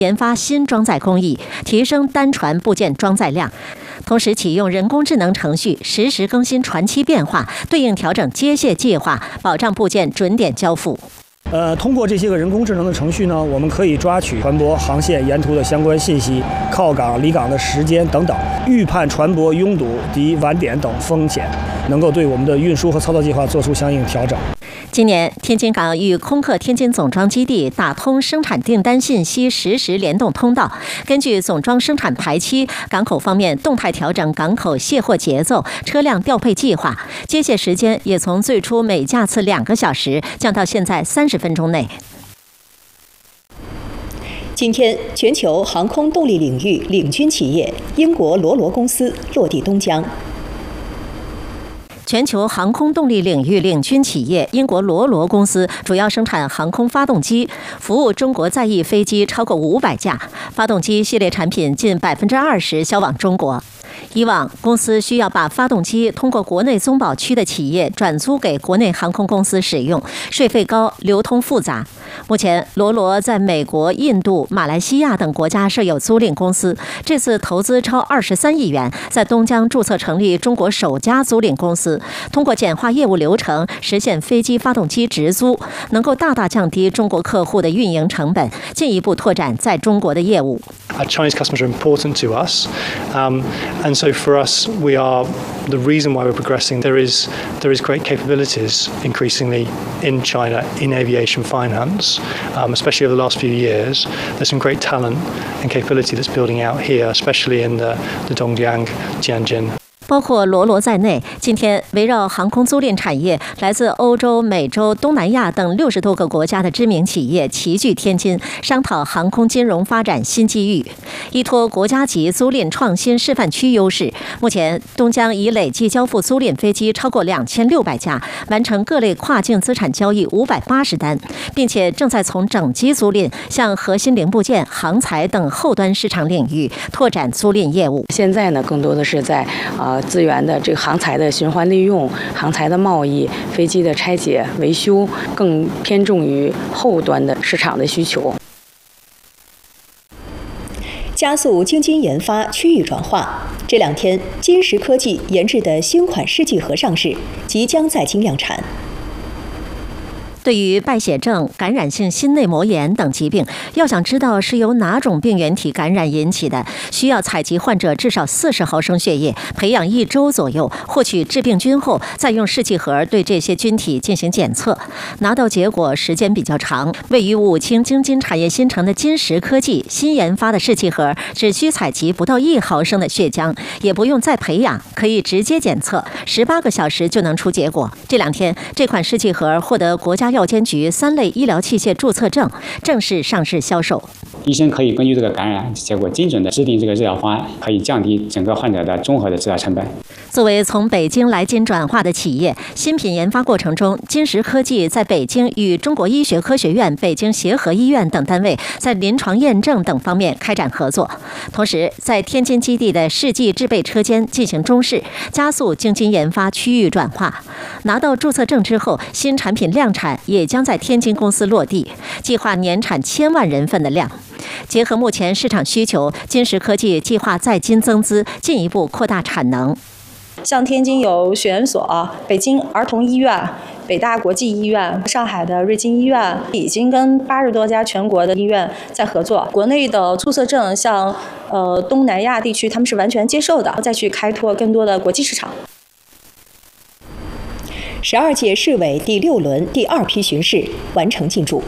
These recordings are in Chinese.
研发新装载工艺，提升单船部件装载量。同时启用人工智能程序，实时更新船期变化，对应调整接卸计划，保障部件准点交付。 通过这些个人工智能的程序呢，我们可以抓取船舶航线沿途的相关信息、靠港、离港的时间等等，预判船舶拥堵及晚点等风险，能够对我们的运输和操作计划做出相应调整。 今年，天津港与空客天津总装基地打通生产订单信息实时联动通道，根据总装生产排期，港口方面动态调整港口卸货节奏、车辆调配计划，接卸时间也从最初每架次2个小时降到现在30分钟内。 今天，全球航空动力领域领军企业英国罗罗公司落地东江。 全球航空动力领域领军企业英国罗罗公司主要生产航空发动机，服务中国在役飞机超过500架，发动机系列产品近20%销往中国。以往，公司需要把发动机通过国内宗保区的企业转租给国内航空公司使用，税费高，流通复杂。目前，罗罗在美国、印度、马来西亚等国家设有租赁公司，这次投资超23亿元，在东江注册成立中国首家租赁公司，通过简化业务流程，实现飞机发动机直租，能够大大降低中国客户的运营成本，进一步拓展在中国的业务。 Chinese customers are important to us, and so for us, we are the reason why we're progressing. There is great capabilities increasingly in China in aviation finance, especially over the last few years. There's some great talent and capability that's building out here, especially in the Dongjiang, Tianjin. 包括罗罗在内，今天围绕航空租赁产业，来自欧洲、美洲、东南亚等60多个国家的知名企业齐聚天津，商讨航空金融发展新机遇。依托国家级租赁创新示范区优势，目前东江已累计交付租赁飞机超过2600架，完成各类跨境资产交易580单，并且正在从整机租赁向核心零部件、航材等后端市场领域拓展租赁业务。 现在呢，更多的是在资源的这个航材的循环利用、航材的贸易、飞机的拆解、维修，更偏重于后端的市场的需求。 加速京津研发区域转化。这2天，金石科技研制的新款试剂盒上市，即将在京量产。 对于败血症、感染性心内膜炎等疾病，要想知道是由哪种病原体感染引起的，需要采集患者至少40毫升血液，培养1周左右，获取致病菌后，再用试剂盒对这些菌体进行检测，拿到结果时间比较长。位于武清京津产业新城的金石科技新研发的试剂盒，只需采集不到1毫升的血浆，也不用再培养，可以直接检测，18个小时就能出结果。这2天，这款试剂盒获得国家药监局3类医疗器械注册证，正式上市销售。 医生可以根据这个感染结果精准的制定这个治疗方案，可以降低整个患者的综合的治疗成本。 作为从北京来京转化的企业，新品研发过程中，金石科技在北京与中国医学科学院、北京协和医院等单位在临床验证等方面开展合作，同时在天津基地的试剂制备车间进行中试，加速京津研发区域转化。拿到注册证之后，新产品量产也将在天津公司落地，计划年产1000万人份的量。结合目前市场需求，金石科技计划在京增资，进一步扩大产能。 像天津有血研所、北京儿童医院、北大国际医院、上海的瑞金医院，已经跟80多家全国的医院在合作。国内的注册证，像东南亚地区，他们是完全接受的，再去开拓更多的国际市场。 12届市委第6轮第2批巡视完成进驻。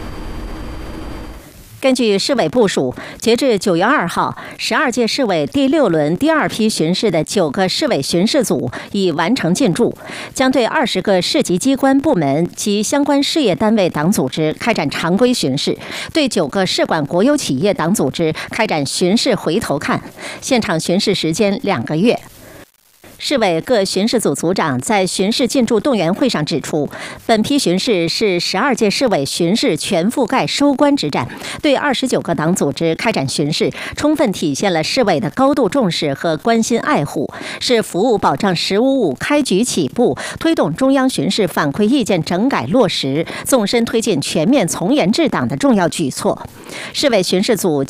根据市委部署，截至9月2号，12届市委第6轮第2批巡视的9个市委巡视组已完成进驻，将对20个市级机关部门及相关事业单位党组织开展常规巡视，对9个市管国有企业党组织开展巡视回头看，现场巡视时间2个月。 市委各巡视组组长在巡视进驻动员会上指出，本批巡视是12届市委巡视全覆盖收官之战，对29个党组织开展巡视，充分体现了市委的高度重视和关心爱护，是服务保障“15.5”开局起步，推动中央巡视反馈意见整改落实，纵深推进全面从严治党的重要举措。市委巡视组